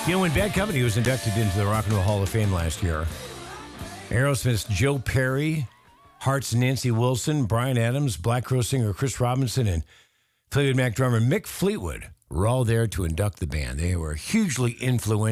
You know, when Bad Company was inducted into the Rock and Roll Hall of Fame last year, Aerosmith's Joe Perry, Heart's Nancy Wilson, Bryan Adams, Black Crow singer Chris Robinson, and Fleetwood Mac drummer Mick Fleetwood were all there to induct the band. They were hugely influential.